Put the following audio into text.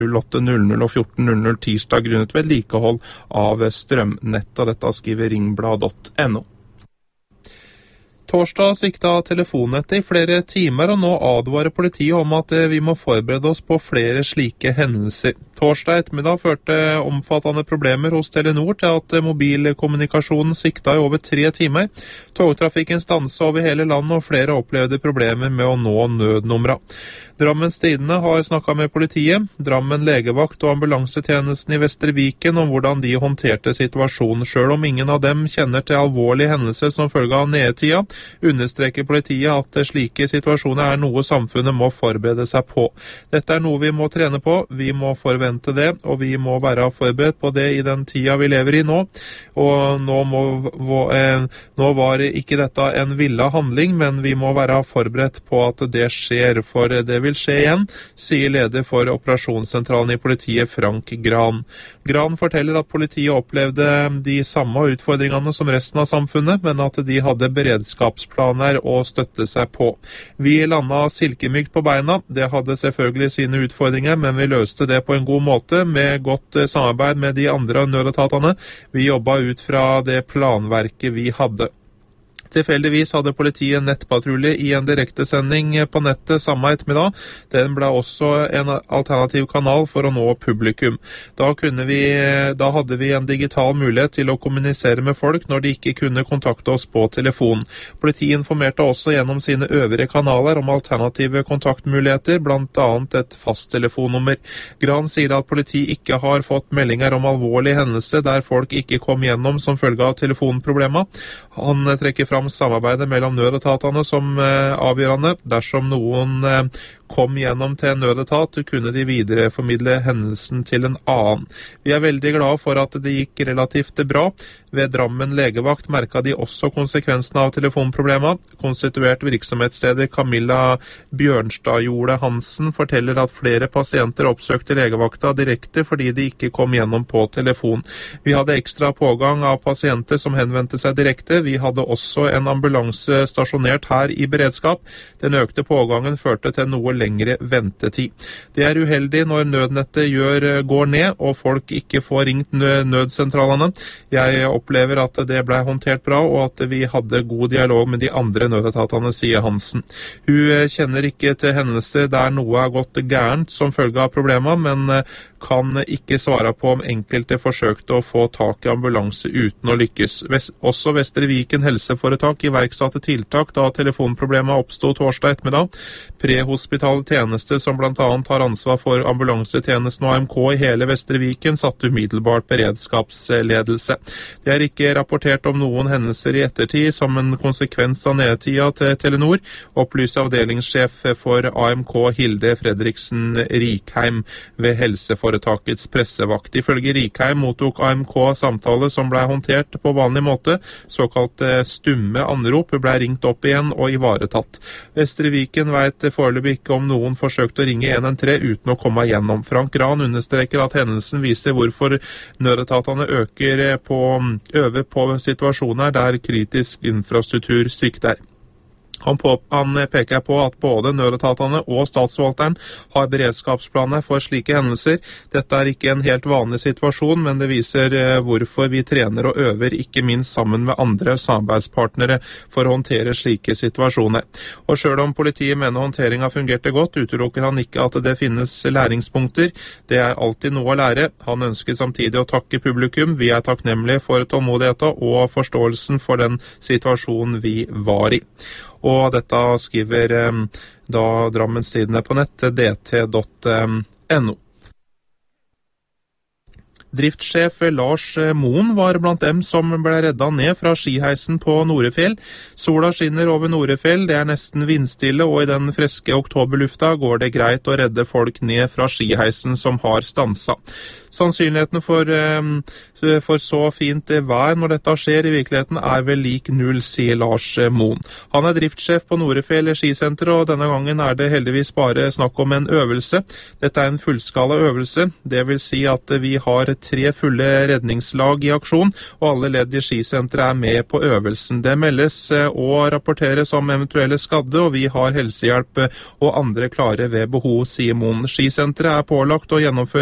08:00 og 14:00 tirsdag grunnet vedlikehold av strømnettet. Dette skriver ringblad.no. Torsdag sikta telefonnettet i flere timer, og nå advarer politiet om at vi må forberede oss på flere slike hendelser. Torsdag ettermiddag førte omfattende problemer hos Telenor til at mobilkommunikasjonen sikta i over 3 timer. Togtrafikken stanset over hele landet, og flere opplevde problemer med å nå nødnumra. Drammens Tidende har snakket med politiet, Drammen legevakt og ambulansetjenesten i Vestre Viken om hvordan de håndterte situasjonen. Selv om ingen av dem kjenner til alvorlige hendelser som følge av nedetida, understreker politiet at slike situasjoner er noe samfunnet må forberede seg på. Dette er noe vi må trene på, vi må forvente det, og vi må være forberedt på det i den tida vi lever i nå. Og nå var ikke dette en villet handling, men vi må være forberedt på at det skjer, for det vil skje igjen, sier leder for operasjonssentralen i politiet Frank Gran. Gran forteller at politiet opplevde de samme utfordringene som resten av samfunnet, men at de hadde beredskapsplaner å støtte seg på. Vi landet silkemykt på beina, det hadde selvfølgelig sine utfordringer, men vi løste det på en god måte med godt samarbeid med de andre nødetatene. Vi jobbet ut fra det planverket vi hadde. Tilfeldigvis hadde politiet nettpatrulje i en direktesending på nettet samme ettermiddag. Den ble også en alternativ kanal for å nå publikum. Da hadde vi en digital mulighet til å kommunisere med folk når de ikke kunne kontakte oss på telefon. Politiet informerte også gjennom sine øvrige kanaler om alternative kontaktmuligheter, blant annet et fasttelefonnummer. Gran sier at politiet ikke har fått meldinger om alvorlige hendelser der folk ikke kom gjennom som følge av telefonproblemer. Han trekker fram samarbeidet mellom nødetatene som avgjørende. Dersom noen kom gjennom til en nødetat, kunne de videreformidle hendelsen til en annen. Vi er veldig glade for at det gikk relativt bra. Ved Drammen legevakt merket de også konsekvensene av telefonproblemer. Konstituert virksomhetsleder Camilla Bjørnstad-Jole Hansen forteller at flere pasienter oppsøkte legevakta direkte fordi de ikke kom gjennom på telefon. Vi hadde ekstra pågang av pasienter som henvendte seg direkte. Vi hadde også en ambulanse stasjonert her i beredskap. Den økte pågangen førte til noe lengre ventetid. Det er uheldig når nødnettet går ned og folk ikke får ringt nødsentralene. Jeg opplever at det ble håndtert bra og at vi hadde god dialog med de andre nødetatene, sier Hansen. Hun kjenner ikke til hendelser der noe har gått gærent som følge av problemer, men kan ikke svare på om enkelte forsøkte å få tak i ambulanse uten å lykkes. Også Vestre Viken helseforetak iverksatte tiltak da telefonproblemet oppstod torsdag ettermiddag. Prehospitale tjeneste som blant annet har ansvar for ambulansetjenesten og AMK i hele Vestre Viken satte umiddelbart beredskapsledelse. Det er ikke rapportert om noen hendelser i ettertid som en konsekvens av nedetida til Telenor, opplyser avdelingssjef for AMK Hilde Fredriksen Rikheim ved helseforetakets pressevakt. Ifølge Rikheim mottok AMK samtale som ble håndtert på vanlig måte. Såkalte stumme anrop ble ringt opp igjen og ivaretatt. Vestre Viken vet foreløpig ikke om noen forsøkte å ringe 113 uten å komme gjennom. Frank Gran understreker at hendelsen viser hvorfor nødetatene øver på situasjoner der kritisk infrastruktur svikter. Han peker på at både nødetatene og statsforvalteren har beredskapsplaner for slike hendelser. Dette er ikke en helt vanlig situasjon, men det viser hvorfor vi trener og øver, ikke minst sammen med andre samarbeidspartnere for å håndtere slike situasjoner. Og selv om politiet mener håndteringen fungerte godt, utelukker han ikke at det finnes læringspunkter. Det er alltid noe å lære. Han ønsker samtidig å takke publikum. Vi er takknemlige for tålmodigheten og forståelsen for den situasjonen vi var i. Og dette skriver da Drammens Tidende på nett, dt.no. Driftssjef Lars Moen var blant dem som ble reddet ned fra skiheisen på Norefjell. Sola skinner over Norefjell, det er nesten vindstille, og i den friske oktoberlufta går det greit å redde folk ned fra skiheisen som har stansa. Sannsynligheten for så fint vær når dette skjer i virkeligheten er vel lik null, sier Lars Moen. Han er driftssjef på Norefjell skisenter, og denne gangen er det heldigvis bare snakk om en øvelse. Dette er en fullskala øvelse, det vil si at vi har 3 fulle redningslag i aksjon, og alle ledd i skisenteret med på øvelsen. Det meldes og rapporteres om eventuelle skadde, og vi har helsehjelp og andre klare ved behov, sier Moen. Skisenteret pålagt å gjennomføre